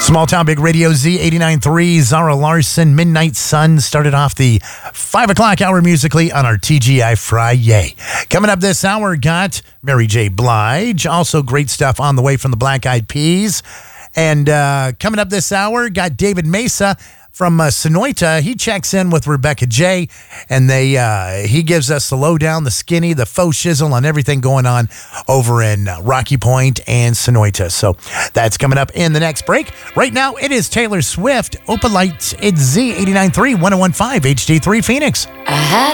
Small Town Big Radio Z89.3, Zara Larson, Midnight Sun started off the 5 o'clock hour musically on our TGI Friday. Coming up this hour, got Mary J. Blige. Also great stuff on the way from the Black Eyed Peas. And coming up this hour, got David Mesa from Sonoita. He checks in with Rebecca J, and he gives us the lowdown, the skinny, the faux shizzle on everything going on over in Rocky Point and Sonoita. So that's coming up in the next break. Right now, it is Taylor Swift, Opalite. It's Z89.3, 101.5 HD3 Phoenix.